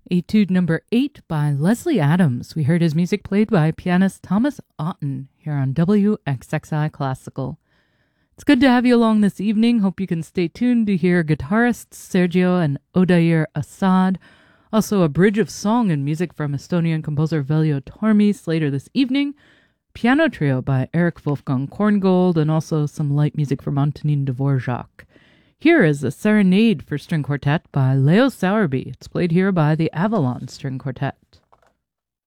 Etude number 8 by Leslie Adams. We heard his music played by pianist Thomas Otten here on WXXI Classical. It's good to have you along this evening. Hope you can stay tuned to hear guitarists Sergio and Odair Assad. Also a bridge of song and music from Estonian composer Veljo Tormis later this evening. Piano trio by Eric Wolfgang Korngold, and also some light music from Antonin Dvorak. Here is a Serenade for String Quartet by Leo Sowerby. It's played here by the Avalon String Quartet.